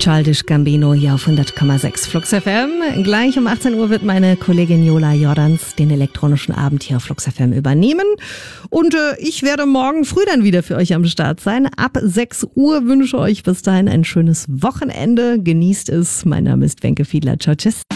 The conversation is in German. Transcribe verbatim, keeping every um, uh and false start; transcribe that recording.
Childish Gambino hier auf hundert Komma sechs Flux F M. Gleich um achtzehn Uhr wird meine Kollegin Jola Jordans den elektronischen Abend hier auf Flux F M übernehmen. Und äh, ich werde morgen früh dann wieder für euch am Start sein. Ab sechs Uhr wünsche euch bis dahin ein schönes Wochenende. Genießt es. Mein Name ist Wenke Fiedler. Ciao, tschüss.